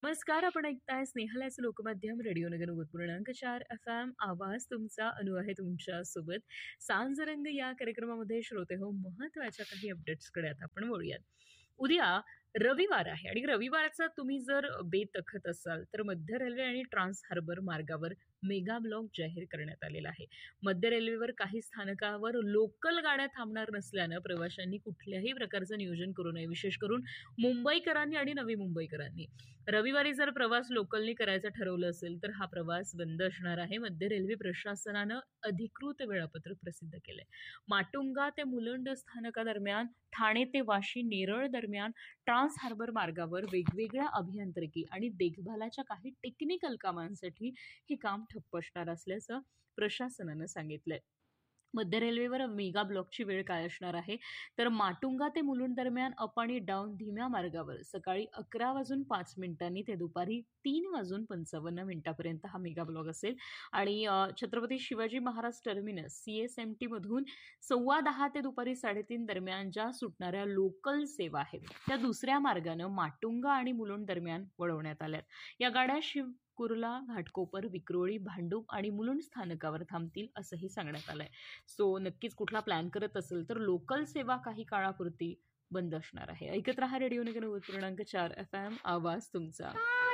नमस्कार. आपण ऐकताय स्नेहलाचं लोकमाध्यम रेडिओ नगर 90.4 FM. आवाज तुमचा, अनु आहे तुमच्या सोबत. सांजरंग या कार्यक्रमामध्ये श्रोते हो, महत्वाच्या काही अपडेट्सकडे आता आपण वळूयात. उद्या रविवार आहे आणि रविवारचा तुम्ही जर बेत आखत असाल तर मध्य रेल्वे आणि ट्रान्स हार्बर मार्गावर मेगा ब्लॉक जाहीर करण्यात आलेला आहे. मध्य रेल्वेवर काही स्थानकावर लोकल गाड्या थांबणार नसल्यानं प्रवाशांनी कुठल्याही प्रकारचं नियोजन करू नये, विशेष करून मुंबईकरांनी आणि नवी मुंबईकरांनी. रविवारी जर प्रवास लोकलनी करायचं ठरवलं असेल तर हा प्रवास बंद असणार आहे. मध्य रेल्वे प्रशासनानं अधिकृत वेळापत्रक प्रसिद्ध केलंय. माटुंगा ते मुलुंड स्थानकादरम्यान, ठाणे ते वाशी नेरळ दरम्यान ट्रान्स हार्बर मार्गावर वेगवेगळ्या अभियांत्रिकी आणि देखभालाच्या काही टेक्निकल कामांसाठी हे काम ठप्प असणार असल्याचं प्रशासनानं सांगितलंय. मध्य रेल्वेवर मेगा ब्लॉकची वेळ काय असणार आहे तर माटुंगा ते मुलुंड दरम्यान अप आणि डाऊन धीम्या मार्गावर सकाळी 11:05 ते दुपारी 3:55 हा मेगा ब्लॉक असेल. आणि छत्रपती शिवाजी महाराज टर्मिनस CSMT मधून 10:15 ते दुपारी 3:30 दरम्यान ज्या सुटणाऱ्या लोकल सेवा आहेत त्या दुसऱ्या मार्गानं माटुंगा आणि मुलुंड दरम्यान वळवण्यात आल्यात. या गाड्या कुर्ला, घाटकोपर, विक्रोळी, भांडूप आणि मुलुंड स्थानकावर थांबतील असंही सांगण्यात आलंय. सो नक्कीच कुठला प्लॅन करत असेल तर लोकल सेवा काही काळापुरती बंद असणार आहे. ऐकत रहा रेडिओ नगर 90.4 FM. आवाज तुमचा.